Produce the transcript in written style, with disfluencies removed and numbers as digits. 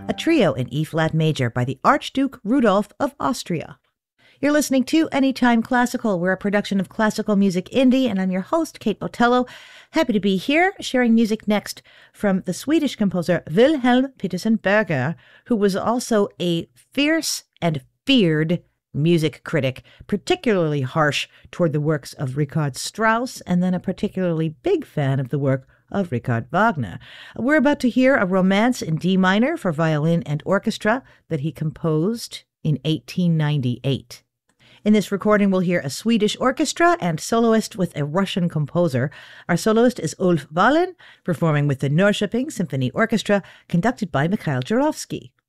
a trio in E-flat major by the Archduke Rudolph of Austria. You're listening to Anytime Classical. We're a production of Classical Music Indie, and I'm your host, Kate Botello. Happy to be here, sharing music next from the Swedish composer Wilhelm Petersen Berger, who was also a fierce and feared music critic, particularly harsh toward the works of Richard Strauss, and then a particularly big fan of the work of Richard Wagner. We're about to hear a romance in D minor for violin and orchestra that he composed in 1898. In this recording, we'll hear a Swedish orchestra and soloist with a Russian composer. Our soloist is Ulf Wallin, performing with the Norrköping Symphony Orchestra, conducted by Mikhail Jurovsky.